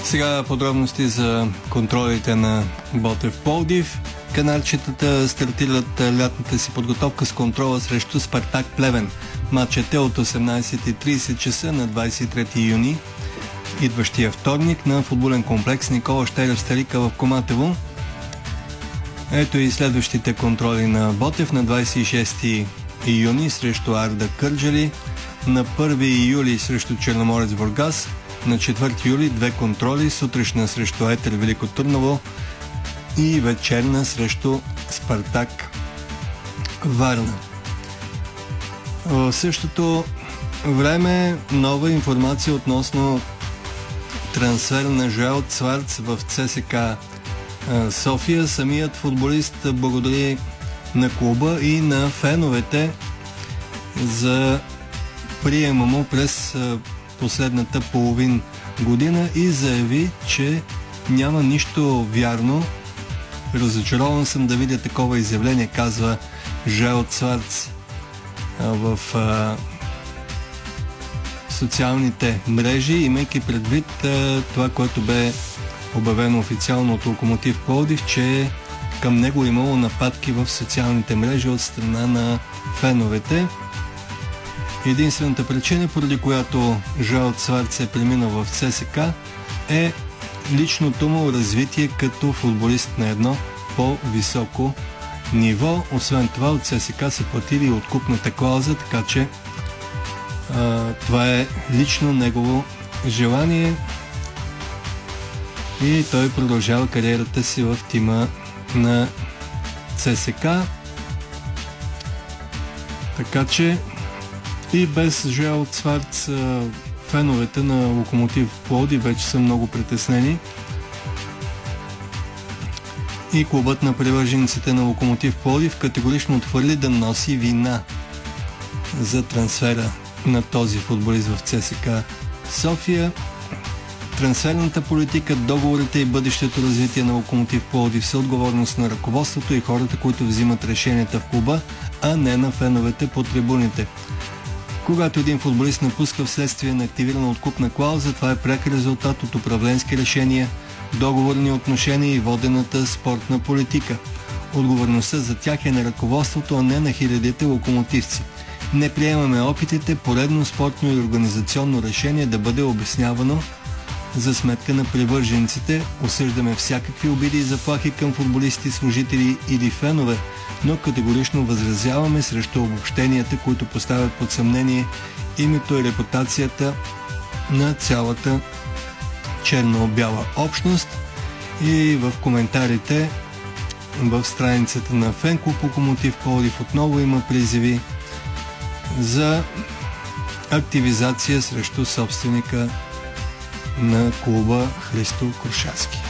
Сега подробности за контролите на Ботев Пловдив. Канарчетата стартират лятната си подготовка с контрола срещу Спартак Плевен. Матчът е от 18:30 часа на 23 юни, идващия вторник, на футболен комплекс Никола Щерев Старика в Коматево. Ето и следващите контроли на Ботев: на 26 юни срещу Арда Кърджали, на 1 юли срещу Черноморец Бургас, на 4 юли две контроли: сутрешна срещу Етер Велико Търново и вечерна срещу Спартак Варна. В същото време нова информация относно трансфер на Жоел Цварц в ЦСКА София. Самият футболист благодари на клуба и на феновете за приема му през последната половин година и заяви, че няма нищо вярно. Разочарован съм да видя такова изявление, казва Жоел Цварц в социалните мрежи, имайки предвид това, което бе обявено официално от Локомотив Пловдив, че към него имало нападки в социалните мрежи от страна на феновете. Единствената причина, поради която Жоел Цварц е преминал в ЦСКА, е личното му развитие като футболист на едно по-високо ниво. Освен това, от ЦСКА се платили и откупната клауза, така че това е лично негово желание и той продължава кариерата си в тима на ЦСКА. Така че и без Жоел Цварц феновете на Локомотив Пловдив вече са много притеснени и клубът на привържениците на Локомотив Пловдив категорично отхвърли да носи вина за трансфера на този футболист в ЦСКА София. Трансферната политика, договорите и бъдещето развитие на Локомотив Пловдив са отговорност на ръководството и хората, които взимат решенията в клуба, а не на феновете по трибуните. Когато един футболист напуска вследствие на активирана откупна клауза, това е пряк резултат от управленски решения, договорни отношения и водената спортна политика. Отговорността за тях е на ръководството, а не на хилядите локомотивци. Не приемаме опитите поредно спортно и организационно решение да бъде обяснявано за сметка на привържениците. Осъждаме всякакви обиди и заплахи към футболисти, служители или фенове, но категорично възразяваме срещу обобщенията, които поставят под съмнение името и репутацията на цялата черно-бяла общност. И в коментарите в страницата на фенклуб Локомотив Пловдив отново има призиви за активизация срещу собственика на клуба Христо Крушарски.